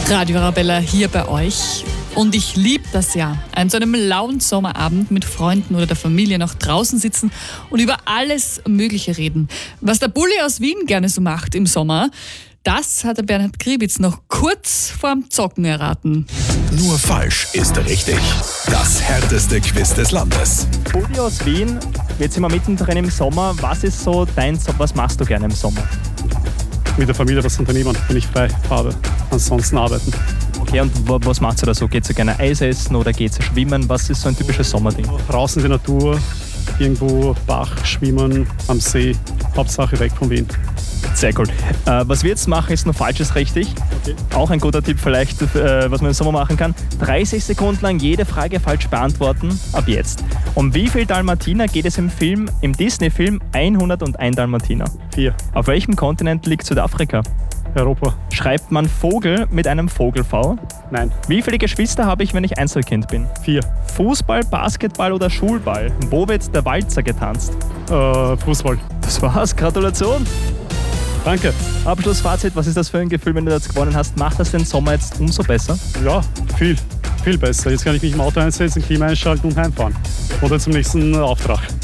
Radio Arabella hier bei euch. Und ich liebe das ja, an so einem lauen Sommerabend mit Freunden oder der Familie noch draußen sitzen und über alles Mögliche reden. Was der Bulli aus Wien gerne so macht im Sommer, das hat der Bernhard Gribitz noch kurz vorm Zocken erraten. Nur falsch ist richtig. Das härteste Quiz des Landes. Bulli aus Wien, jetzt sind wir mittendrin im Sommer. Was ist so dein Job? Was machst du gerne im Sommer? Mit der Familie was unternehmen, wenn ich frei habe. Ansonsten arbeiten. Okay, und was macht ihr da so? Geht ihr gerne Eis essen oder geht ihr schwimmen? Was ist so ein typisches Sommerding? Draußen in die Natur, irgendwo Bach, schwimmen, am See. Hauptsache weg von Wien. Sehr cool. Was wir jetzt machen, ist nur Falsches richtig. Okay. Auch ein guter Tipp vielleicht, was man im Sommer machen kann. 30 Sekunden lang jede Frage falsch beantworten, ab jetzt. Um wie viel Dalmatiner geht es im Disney-Film 101 Dalmatiner? 4. Auf welchem Kontinent liegt Südafrika? Europa. Schreibt man Vogel mit einem Vogel-V? Nein. Wie viele Geschwister habe ich, wenn ich Einzelkind bin? 4. Fußball, Basketball oder Schulball? Wo wird der Walzer getanzt? Fußball. Das war's, Gratulation! Danke. Abschlussfazit, was ist das für ein Gefühl, wenn du das gewonnen hast? Macht das den Sommer jetzt umso besser? Ja, viel besser. Jetzt kann ich mich im Auto einsetzen, Klima einschalten und heimfahren. Oder zum nächsten Auftrag.